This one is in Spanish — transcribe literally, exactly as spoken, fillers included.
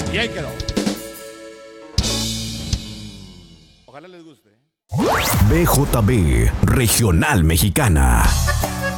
Y ahí quedó. Ojalá les guste. B J B Regional Mexicana.